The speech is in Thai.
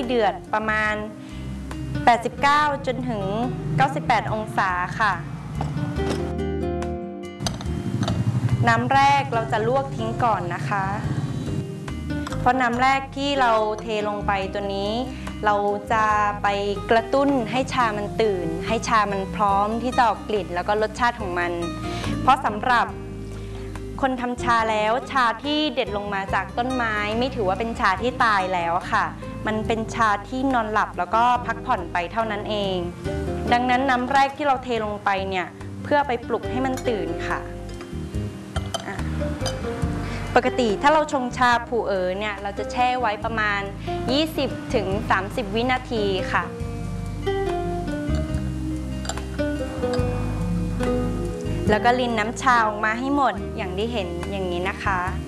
เดือดประมาณ89จนถึง98องศาค่ะน้ำแรกเราจะลวกทิ้งก่อนนะคะเพราะน้ำแรกที่เราเทลงไปตัวนี้เราจะไปกระตุ้นให้ชามันตื่นให้ชามันพร้อมที่จะออกกลิ่นแล้วก็รสชาติของมันเพราะสำหรับคนทำชาแล้วชาที่เด็ดลงมาจากต้นไม้ไม่ถือว่าเป็นชาที่ตายแล้วค่ะมันเป็นชาที่นอนหลับแล้วก็พักผ่อนไปเท่านั้นเองดังนั้นน้ำแรกที่เราเทลงไปเนี่ยเพื่อไปปลุกให้มันตื่นค่ะปกติถ้าเราชงชาผู้เนี่ยเราจะแช่ไว้ประมาณ 20-30 วินาทีค่ะแล้วก็รินน้ำชาออกมาให้หมดอย่างที่เห็นอย่างนี้นะคะ